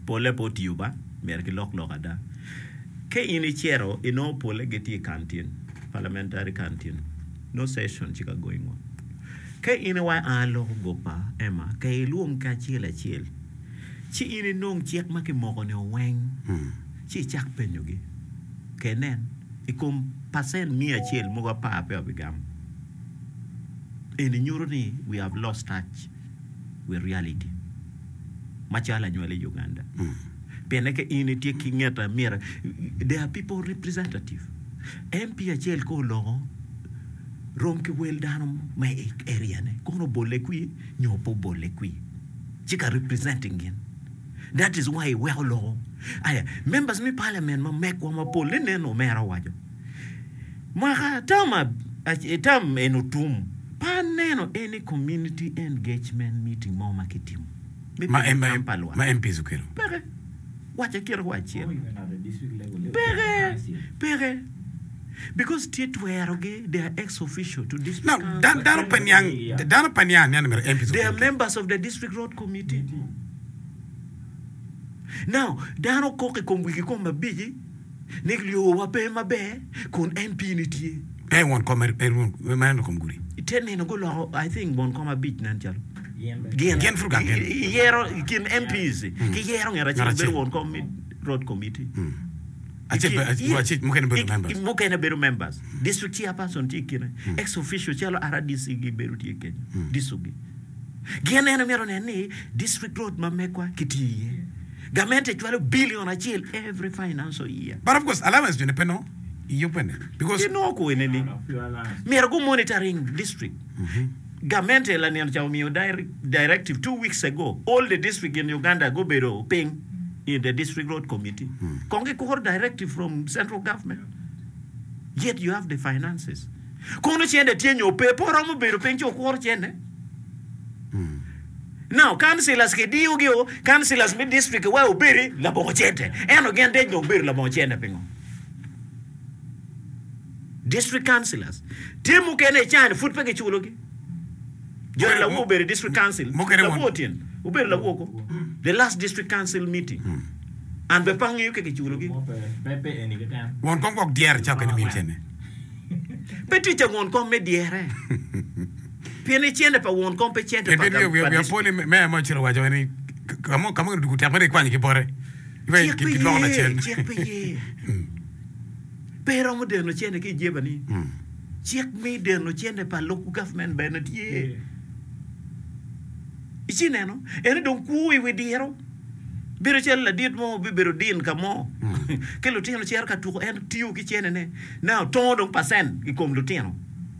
pole potiuba mer ki lok ada ke ini chero ino pole geti canteen parliamentary canteen no session chika going on ke ini wa alo gopa ema ke luom ka chiel chi ini nong chiek ma ki moko ne weng chi chak penyogi kenen ikum percent 100 moga pa pe obigam in Nyuruni we have lost touch with reality machala nywele Uganda peneke ini tie kingeta mira there are people representative MP achel ko logo rom ki wel dano my area ne kono bole kui nyopo bole kui chika representing in that is why we are logo aya members mi parliament ma mekwa ma pole ne no mera wajo ma tama etam enutum paneno any community engagement meeting mo makitimu ma MP zukero pere wacha kiro wacha pere because Tietweroge they are ex officio to district no dano panyang nyan mer MP they are members of the district road committee now dano koke komwiki koma biji neglio wape mabe kun MP nitie won kommer man kom guri teneno go lo I think won koma biji nanjalo Gen fruga yero kin MPs ki yero ngara chi won kom road committee mukene beru members district chairperson tikine ex officio chalo RDC gi beru tikene disugi geneno mero ne district road mamekwa kitiye gamente chwalo billion achil every financial year but of course allowance do nepeno yopene because you know ko eneni mero go monitoring district government la ni chawmio directive 2 weeks ago all the district in Uganda go beru paying in the district road committee konge ko directive from central government yet you have the finances kono chende tienyo pepo romo beru pencho ko chende now councillors ke diugio councillors mid district wa ubiri la bochete eno gende no ubiri la bochende pengo district councillors timu kene chan foot pege chulogi jore la ubiri district council la votin ubiri la woko the last district council meeting and be pangi ke chulogi pepe eni kan won kongok dier chaka ni mitene peti cha won kom me diere piene chende pa won kom pe chende pa we are poli me ma chiro wajo ni kamo du kutamare kwani kipore iwe kitona chen pero mo de no chende ke jebani chek me de no chende pa local government benetie isineno ene don kuwi we diero biro chel la dit mo biro din kamo ke lo tieno cher ka tu en tiu ki chene ne now ton percent ikom lo tieno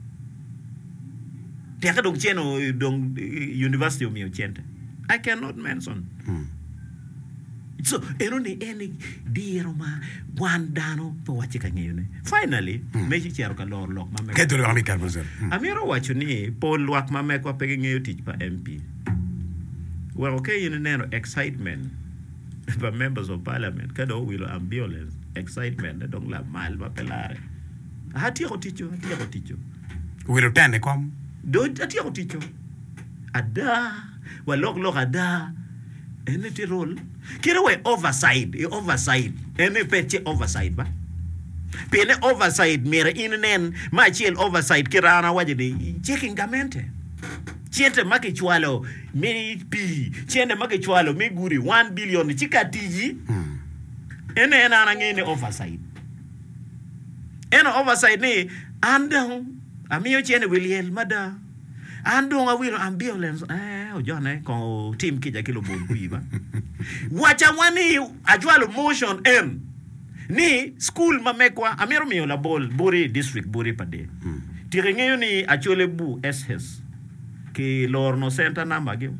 te ka dong cheno dong university of chente I cannot mention so eno ni eni diero ma wandano po wachika ngeyone finally mechi cher ka lor lok ma ke do ami karbozel amiro wacho ni pol wak ma me ko pege ngeyo tich pa MP well okay you know excitement by members of parliament kada will ambulance excitement don't la mal ba pelare hati ko ticho will tane kom do hati ko ticho ada wa lok ada ene ti role kira we oversight ene peche oversight ba pene oversight mera inen ma chiel oversight kira ana wajide checking gamente chiente make chwalo mi pi chiente make chwalo mi guri 1 billion chikatiji ene ana ngene oversight ni andong amiyo chiente Williel mada andong a will ambulance ojone ko team kija kilo bon kuiba wacha wani ajwalo motion ni school mamekwa amero miyo la bol buri district buri pade tirengeyo ni achole bu SS ki lorno center namba gi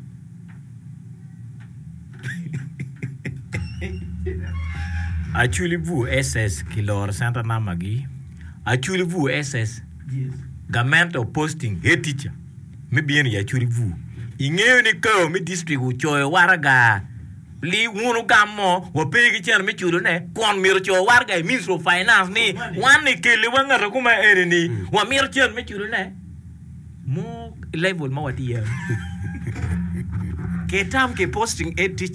actually vu SS ki lor center namba gi actually vu SS yes government of posting head teacher me bien ya actually vu ingeyo ni ko mi district uchoyo waraga li wunu gammo wo pegi chen mi chulo ne kon mir cho warga minister of finance ni wan ke le wanga kuma ni wa mir chen mi chulo ne mo level ma wati ya ke tam ke posting